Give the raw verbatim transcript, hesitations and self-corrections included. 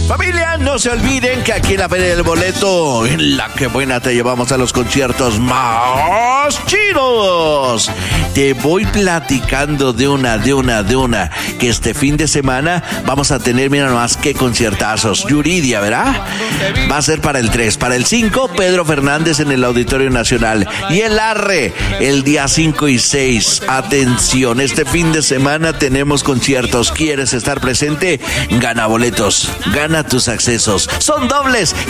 Familia, no se olviden que aquí en la Feria del Boleto, en La Que Buena, te llevamos a los conciertos más chidos. Te voy platicando de una, de una, de una, que este fin de semana vamos a tener, mira nomás qué conciertazos. Yuridia, ¿verdad? Va a ser para el tres. Para el cinco, Pedro Fernández en el Auditorio Nacional. Y el Arre, el día cinco y seis. Atención, este fin de semana tenemos conciertos. ¿Quieres estar presente? Gana boletos. Gana tus accesos. Son dobles